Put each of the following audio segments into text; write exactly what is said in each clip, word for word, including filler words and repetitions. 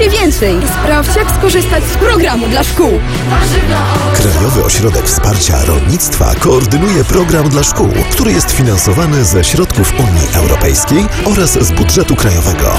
znacznie więcej. Sprawdź, jak skorzystać z programu dla szkół. Krajowy Ośrodek Wsparcia Rolnictwa koordynuje program dla szkół, który jest finansowany ze środków Unii Europejskiej oraz z budżetu krajowego.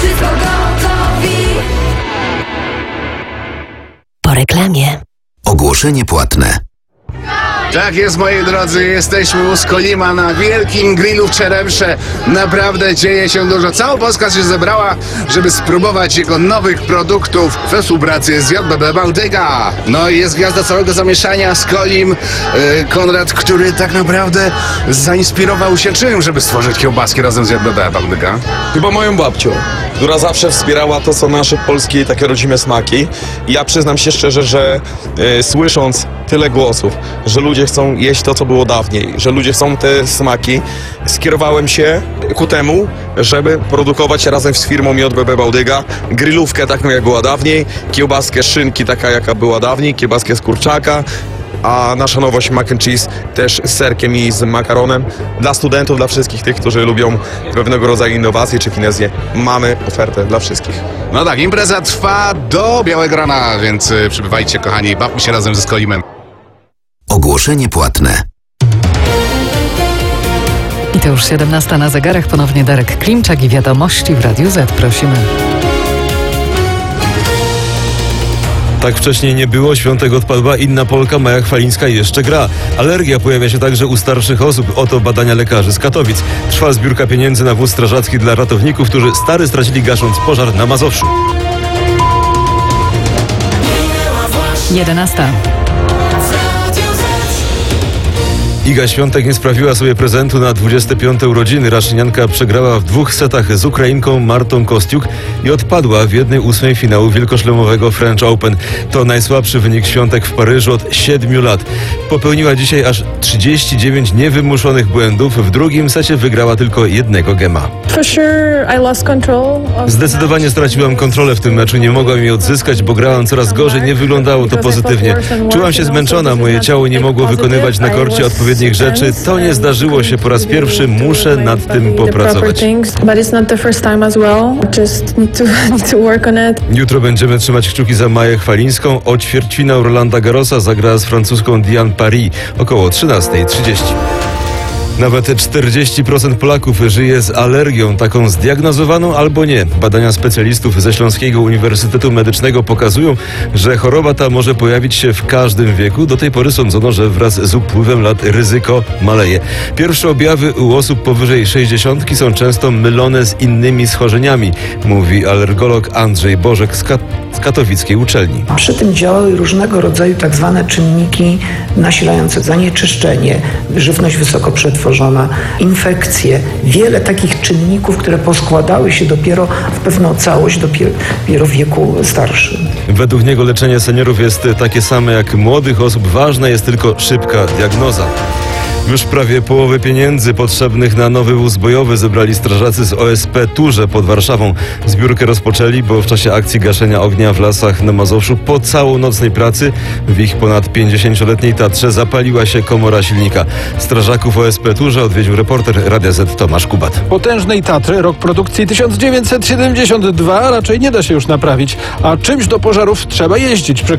Po reklamie. Ogłoszenie płatne. Tak jest, moi drodzy, jesteśmy u Skolima na wielkim grillu w Czeremsze. Naprawdę dzieje się dużo. Cała Polska się zebrała, żeby spróbować jego nowych produktów we współpracy z J B B Bałtyka. No i jest gwiazda całego zamieszania, Skolim, yy, Konrad, który tak naprawdę zainspirował się czym, żeby stworzyć kiełbaski razem z J B B Bałtyka? Chyba moją babcią, która zawsze wspierała to, co nasze polskie takie rodzime smaki. I ja przyznam się szczerze, że e, słysząc tyle głosów, że ludzie chcą jeść to, co było dawniej, że ludzie chcą te smaki, skierowałem się ku temu, żeby produkować razem z firmą J B B Bałtyka grillówkę taką, jak była dawniej, kiełbaskę szynki taka, jaka była dawniej, kiełbaskę z kurczaka, a nasza nowość mac and cheese też z serkiem i z makaronem. Dla studentów, dla wszystkich tych, którzy lubią pewnego rodzaju innowacje czy finezję, mamy ofertę dla wszystkich. No tak, impreza trwa do białego rana, więc y, przybywajcie, kochani, bawmy się razem ze Skolimem. Ogłoszenie płatne. I to już siedemnasta na zegarach. Ponownie Darek Klimczak i wiadomości w Radiu Z. Prosimy. Tak wcześniej nie było, świątek odpadła, inna Polka, Maja Chwalińska jeszcze gra. Alergia pojawia się także u starszych osób. Oto badania lekarzy z Katowic. Trwa zbiórka pieniędzy na wóz strażacki dla ratowników, którzy stary stracili gasząc pożar na Mazowszu. jedenasta. Iga Świątek nie sprawiła sobie prezentu na dwudzieste piąte urodziny. Raszynianka przegrała w dwóch setach z Ukrainką Martą Kostiuk i odpadła w jednej ósmej finału wielkoszlemowego French Open. To najsłabszy wynik Świątek w Paryżu od siedmiu lat. Popełniła dzisiaj aż trzydzieści dziewięć niewymuszonych błędów. W drugim secie wygrała tylko jednego gema. Zdecydowanie straciłam kontrolę w tym meczu. Nie mogłam jej odzyskać, bo grałam coraz gorzej. Nie wyglądało to pozytywnie. Czułam się zmęczona. Moje ciało nie mogło wykonywać na korcie odpowiednich rzeczy. To nie zdarzyło się po raz pierwszy. Muszę nad tym popracować. Jutro będziemy trzymać kciuki za Maję Chwalińską. O ćwierćfinał Rolanda Garrosa zagra z francuską Diane Paris około trzynasta trzydzieści. Nawet czterdzieści procent Polaków żyje z alergią, taką zdiagnozowaną albo nie. Badania specjalistów ze Śląskiego Uniwersytetu Medycznego pokazują, że choroba ta może pojawić się w każdym wieku. Do tej pory sądzono, że wraz z upływem lat ryzyko maleje. Pierwsze objawy u osób powyżej sześćdziesiątki są często mylone z innymi schorzeniami, mówi alergolog Andrzej Bożek z, Kat- z katowickiej uczelni. Przy tym działały różnego rodzaju tak zwane czynniki nasilające zanieczyszczenie, żywność wysoko przetworzona, infekcje, wiele takich czynników, które poskładały się dopiero w pewną całość, dopiero w wieku starszym. Według niego leczenie seniorów jest takie same jak młodych osób. Ważna jest tylko szybka diagnoza. Już prawie połowę pieniędzy potrzebnych na nowy wóz bojowy zebrali strażacy z O S P Turze pod Warszawą. Zbiórkę rozpoczęli, bo w czasie akcji gaszenia ognia w lasach na Mazowszu po całonocnej pracy w ich ponad pięćdziesięcioletniej Tatrze zapaliła się komora silnika. Strażaków O S P Turze odwiedził reporter Radia Z Tomasz Kubat. Potężnej Tatry, rok produkcji tysiąc dziewięćset siedemdziesiąt dwa, raczej nie da się już naprawić, a czymś do pożarów trzeba jeździć.